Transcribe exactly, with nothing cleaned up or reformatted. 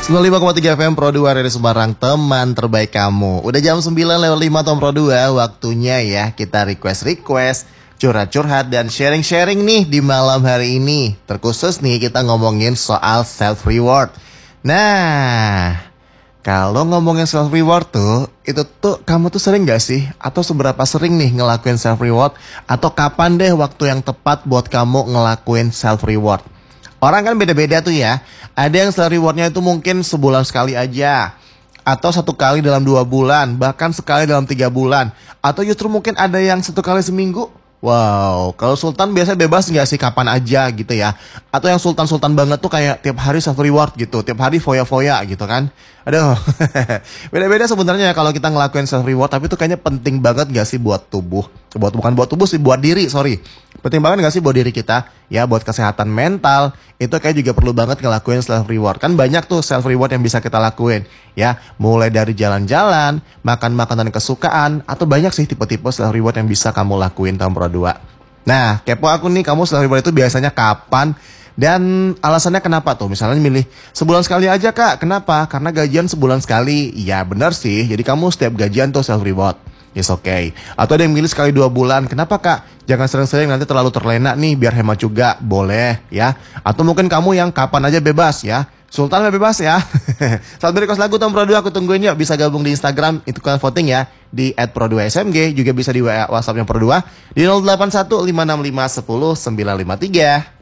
sembilan puluh lima koma tiga F M Pro dua Radio Semarang, teman terbaik kamu. Udah jam sembilan lewat lima Tom Pro dua, waktunya ya kita request-request, curhat-curhat dan sharing-sharing nih di malam hari ini. Terkhusus nih kita ngomongin soal self reward. Nah, kalau ngomongin self reward tuh, itu tuh kamu tuh sering gak sih? Atau seberapa sering nih ngelakuin self reward? Atau kapan deh waktu yang tepat buat kamu ngelakuin self reward? Orang kan beda-beda tuh ya. Ada yang self rewardnya itu mungkin sebulan sekali aja, atau satu kali dalam dua bulan, bahkan sekali dalam tiga bulan, atau justru mungkin ada yang satu kali seminggu. Wow, kalau Sultan biasanya bebas nggak sih kapan aja gitu ya? Atau yang Sultan-Sultan banget tuh kayak tiap hari self reward gitu, tiap hari foya-foya gitu kan? Aduh, beda-beda sebenarnya kalau kita ngelakuin self reward, tapi itu kayaknya penting banget nggak sih buat tubuh? Buat bukan buat tubuh sih, buat diri, sorry. Penting banget nggak sih buat diri kita? Ya, buat kesehatan mental, itu kayak juga perlu banget ngelakuin self reward. Kan banyak tuh self reward yang bisa kita lakuin. Ya, mulai dari jalan-jalan, makan makanan kesukaan, atau banyak sih tipe-tipe self reward yang bisa kamu lakuin tahun Pro dua. Nah, kepo aku nih, kamu self reward itu biasanya kapan? Dan alasannya kenapa tuh? Misalnya milih sebulan sekali aja kak, kenapa? Karena gajian sebulan sekali. Ya benar sih, jadi kamu setiap gajian tuh self reward. Yes, oke. Okay. Atau ada yang milih sekali dua bulan. Kenapa kak? Jangan sering-sering, nanti terlalu terlena nih, biar hemat juga. Boleh ya. Atau mungkin kamu yang kapan aja bebas ya. Sultan bebas ya. Selamat request lagu Tom Pro dua, aku tungguin yuk. Bisa gabung di Instagram, itu kan voting ya, di at pro dua S M G. Juga bisa di W A WhatsAppnya Pro dua di nol delapan satu lima enam lima satu nol sembilan lima tiga.